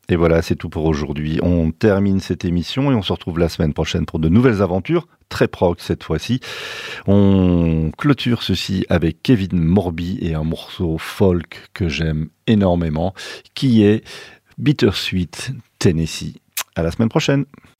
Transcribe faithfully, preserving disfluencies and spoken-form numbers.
Et voilà, c'est tout pour aujourd'hui. On termine cette émission et on se retrouve la semaine prochaine pour de nouvelles aventures, très prog cette fois-ci. On clôture ceci avec Kevin Morby et un morceau folk que j'aime énormément, qui est Bittersweet Tennessee. À la semaine prochaine.